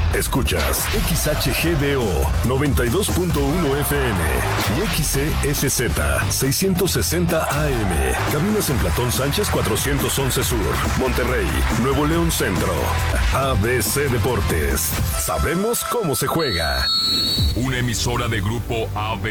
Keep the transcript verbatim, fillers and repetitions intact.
Escuchas X H G D O noventa y dos punto uno F M y X C S Z seiscientos sesenta A M. Cabinas en Platón Sánchez cuatrocientos once Sur, Monterrey, Nuevo León Centro. A B C Deportes. Sabemos cómo se juega. Una emisora de Grupo A B